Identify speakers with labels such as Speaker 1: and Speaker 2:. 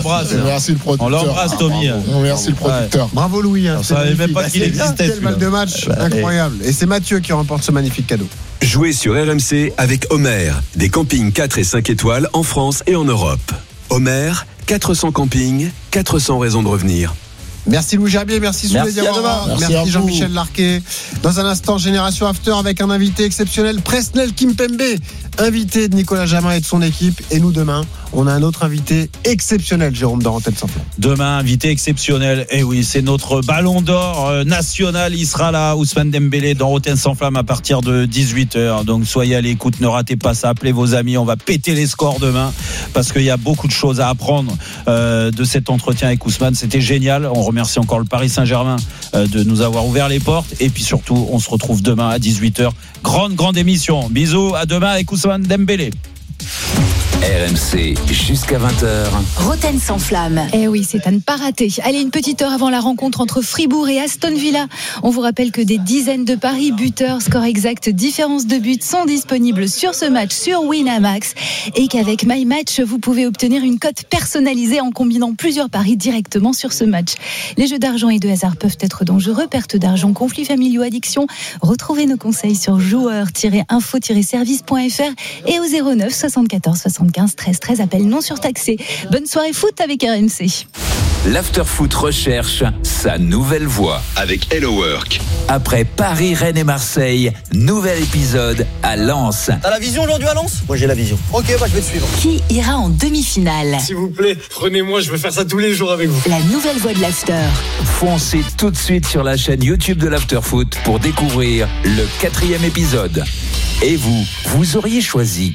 Speaker 1: l'embrasse.
Speaker 2: Merci le producteur.
Speaker 1: On l'embrasse, Tommy.
Speaker 2: Merci le producteur.
Speaker 3: Bravo Louis.
Speaker 1: On savait même pas qu'il existait.
Speaker 3: Quel mal de match incroyable. Et c'est Mathieu qui remporte ce magnifique cadeau.
Speaker 4: Jouez sur RMC avec Homer, des campings 4 et 5 étoiles en France et en Europe. Homer, 400 campings, 400 raisons de revenir.
Speaker 3: Merci Louis Gerbier, merci Souley Diawara, merci Jean-Michel Larquet. Dans un instant, Génération After avec un invité exceptionnel, Presnel Kimpembe, invité de Nicolas Jamin et de son équipe. Et nous, demain, on a un autre invité exceptionnel, Jérôme, dans Rotten sans flamme.
Speaker 1: Demain, invité exceptionnel. Et oui, c'est notre ballon d'or national. Il sera là, Ousmane Dembélé, dans Rotten sans flamme à partir de 18h. Donc soyez à l'écoute, ne ratez pas ça. Appelez vos amis, on va péter les scores demain. Parce qu'il y a beaucoup de choses à apprendre de cet entretien avec Ousmane. C'était génial. On remercie encore le Paris Saint-Germain de nous avoir ouvert les portes. Et puis surtout, on se retrouve demain à 18h. Grande émission. Bisous, à demain avec Ousmane Dembélé.
Speaker 5: RMC jusqu'à 20h.
Speaker 6: Rotten sans flamme.
Speaker 7: Eh oui, c'est à ne pas rater. Allez, une petite heure avant la rencontre entre Fribourg et Aston Villa. On vous rappelle que des dizaines de paris, buteurs, score exact, différence de but sont disponibles sur ce match sur Winamax et qu'avec My Match, vous pouvez obtenir une cote personnalisée en combinant plusieurs paris directement sur ce match. Les jeux d'argent et de hasard peuvent être dangereux. Perte d'argent, conflits familiaux, addiction. Retrouvez nos conseils sur joueurs-info-service.fr et au 09 74 75 13 13, appel non surtaxé. Bonne soirée foot avec RMC.
Speaker 5: L'Afterfoot recherche sa nouvelle voix
Speaker 4: Avec Hello Work.
Speaker 5: après Paris, Rennes et Marseille. Nouvel épisode à Lens.
Speaker 8: T'as la vision aujourd'hui à Lens ? Moi j'ai la vision. Ok, je vais te suivre.
Speaker 6: Qui ira en demi-finale ?
Speaker 8: S'il vous plaît, prenez-moi, je veux faire ça tous les jours avec vous.
Speaker 6: La nouvelle voix de l'After.
Speaker 5: Foncez tout de suite sur la chaîne YouTube de l'Afterfoot pour découvrir le 4e épisode. Et vous auriez choisi qui ?